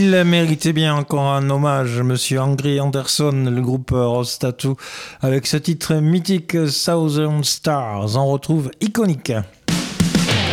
Il méritait bien encore un hommage, Monsieur Angry Anderson, le groupe Rose Tattoo, avec ce titre mythique Southern Stars. On retrouve iconique.